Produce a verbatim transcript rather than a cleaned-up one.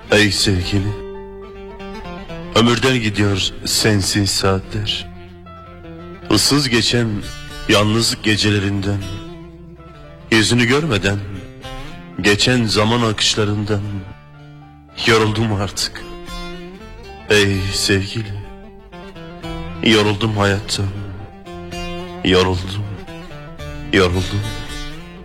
Ey sevgili, ömürden gidiyor sensiz saatler. Issız geçen yalnız gecelerinden, yüzünü görmeden geçen zaman akışlarından yoruldum artık. Ey sevgili, yoruldum hayattan, yoruldum, yoruldum.